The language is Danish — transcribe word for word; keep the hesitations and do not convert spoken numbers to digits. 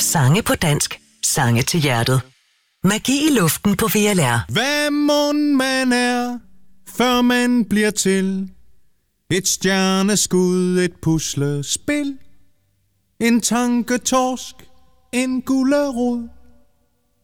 Sange på dansk. Sange til hjertet. Magi i luften på V L R. Hvad mon man er, før man bliver til? Et stjerneskud, et puslespil. En tanketorsk, en gulerod.